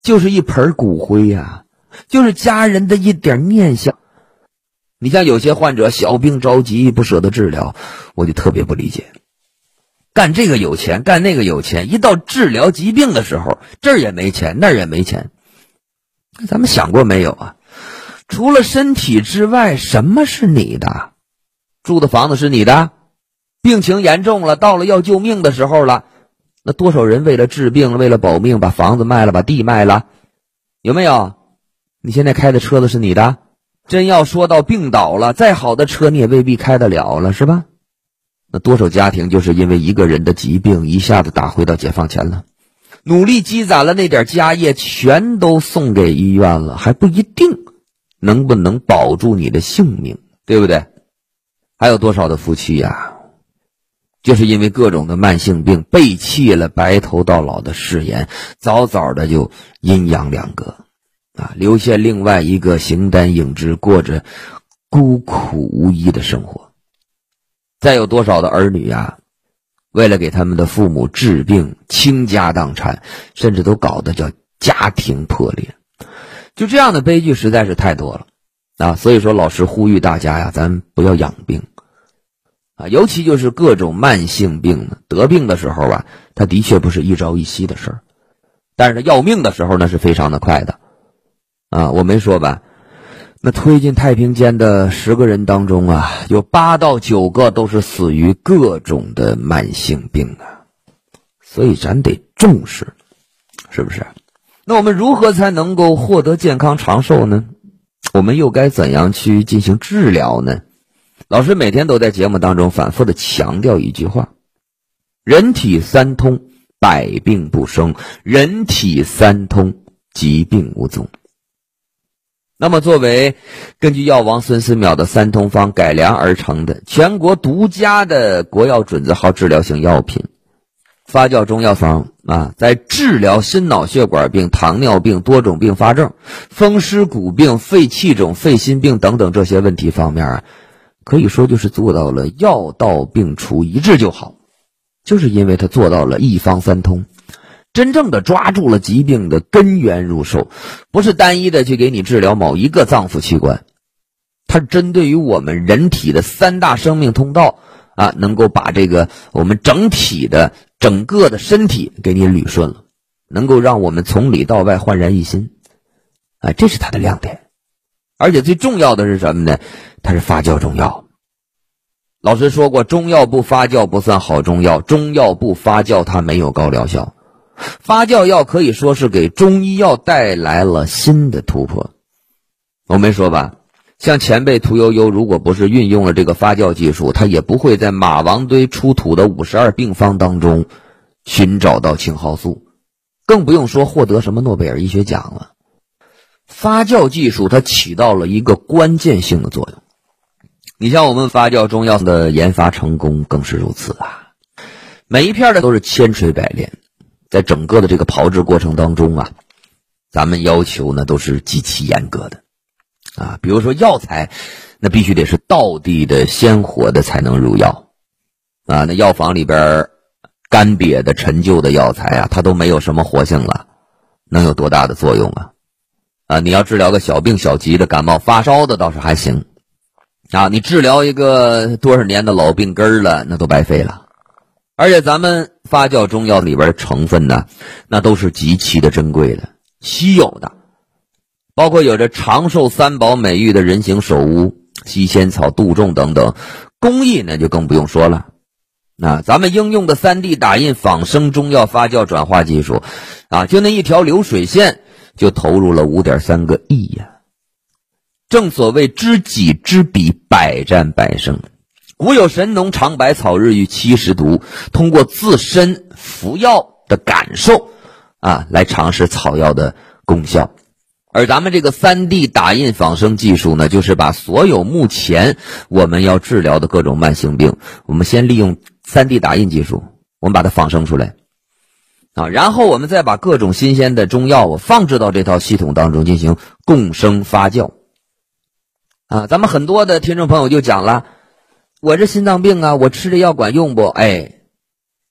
就是一盆骨灰呀，就是家人的一点念想。你像有些患者小病着急不舍得治疗，我就特别不理解。干这个有钱，干那个有钱，一到治疗疾病的时候，这儿也没钱，那儿也没钱。咱们想过没有啊？除了身体之外，什么是你的？住的房子是你的？病情严重了，到了要救命的时候了，那多少人为了治病，为了保命，把房子卖了，把地卖了，有没有？你现在开的车子是你的？真要说到病倒了，再好的车你也未必开得了了，是吧？那多少家庭就是因为一个人的疾病一下子打回到解放前了，努力积攒了那点家业全都送给医院了，还不一定能不能保住你的性命，对不对？还有多少的夫妻呀，就是因为各种的慢性病背弃了白头到老的誓言，早早的就阴阳两隔啊，留下另外一个形单影只，过着孤苦无依的生活。再有多少的儿女啊，为了给他们的父母治病倾家荡产，甚至都搞得叫家庭破裂。就这样的悲剧实在是太多了啊！所以说老师呼吁大家呀，咱不要养病啊，尤其就是各种慢性病呢，得病的时候啊，它的确不是一朝一夕的事儿，但是要命的时候呢是非常的快的啊！我没说吧，那推进太平间的10个人当中啊，有8到9个都是死于各种的慢性病啊，所以咱得重视，是不是？那我们如何才能够获得健康长寿呢？我们又该怎样去进行治疗呢？老师每天都在节目当中反复的强调一句话：人体三通，百病不生；人体三通，疾病无踪。那么作为根据药王孙思邈的三通方改良而成的全国独家的国药准字号治疗型药品发酵中药方啊，在治疗心脑血管病、糖尿病、多种并发症、风湿骨病、肺气肿、肺心病等等这些问题方面啊，可以说就是做到了药到病除，一治就好，就是因为它做到了一方三通，真正的抓住了疾病的根源入手，不是单一的去给你治疗某一个脏腑器官，它是针对于我们人体的3大生命通道啊，能够把这个我们整体的整个的身体给你捋顺了，能够让我们从里到外焕然一新啊，这是它的亮点。而且最重要的是什么呢？它是发酵中药。老师说过，中药不发酵不算好中药，中药不发酵它没有高疗效。发酵药可以说是给中医药带来了新的突破。我没说吧，像前辈屠呦呦如果不是运用了这个发酵技术，他也不会在马王堆出土的52病方当中寻找到青蒿素，更不用说获得什么诺贝尔医学奖了。发酵技术它起到了一个关键性的作用。你像我们发酵中药的研发成功更是如此啊，每一片的都是千锤百炼，在整个的这个炮制过程当中啊，咱们要求呢都是极其严格的啊。比如说药材，那必须得是道地的鲜活的才能入药啊。那药房里边干瘪的陈旧的药材啊，它都没有什么活性了，能有多大的作用啊？啊，你要治疗个小病小疾的感冒发烧的倒是还行啊，你治疗一个多少年的老病根了，那都白费了。而且咱们发酵中药里边的成分呢，那都是极其的珍贵的、稀有的，包括有着长寿3宝美誉的人形首乌、西仙草、杜仲等等，工艺呢就更不用说了。那咱们应用的 3D 打印仿生中药发酵转化技术啊，就那一条流水线就投入了5.3个亿呀。正所谓知己知彼，百战百胜。古有神农尝百草，日遇70毒，通过自身服药的感受啊，来尝试草药的功效。而咱们这个 3D 打印仿生技术呢，就是把所有目前我们要治疗的各种慢性病，我们先利用 3D 打印技术，我们把它仿生出来啊，然后我们再把各种新鲜的中药我放置到这套系统当中进行共生发酵啊。咱们很多的听众朋友就讲了，我这心脏病啊，我吃这药管用不？哎，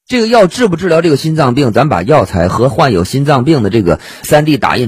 这个药治不治疗这个心脏病，咱把药材和患有心脏病的这个3D 打印